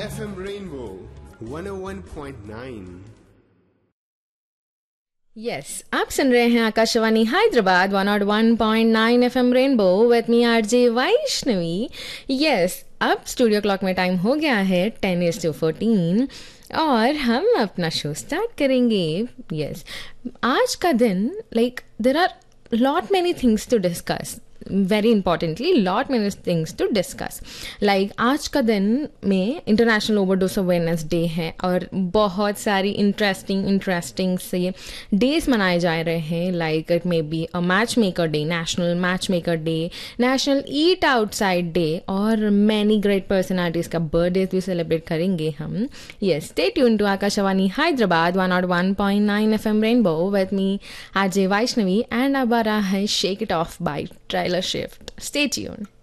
FM Rainbow 101.9। Yes आप सुन रहे हैं Akashvani Hyderabad 101.9 FM rainbow with me RJ Vaishnavi. Yes अब स्टूडियो क्लॉक में टाइम हो गया है 10:14 और हम अपना शो स्टार्ट करेंगे। यस आज का दिन there are lot many things to discuss, very importantly lot many things to discuss. आज का दिन में इंटरनेशनल ओवरडोज अवेयरनेस डे है और बहुत सारी इंटरेस्टिंग से डेज मनाए जा रहे हैं। It may be a match maker day, national match maker day, national eat outside day और मैनी ग्रेट पर्सनालिटीज़ का बर्थडे भी सेलिब्रेट करेंगे हम। Yes stay tune to Akashvani Hyderabad 101.9 FM rainbow with me RJ Vaishnavi and अब आ रहा है shake it of bye ट्रायलर shift. Stay tuned.